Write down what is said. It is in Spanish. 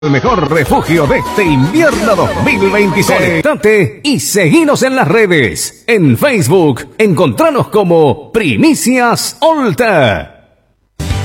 El mejor refugio de este invierno 2026. Conectate y seguinos en las redes. En Facebook, encontranos como Primicias Olta.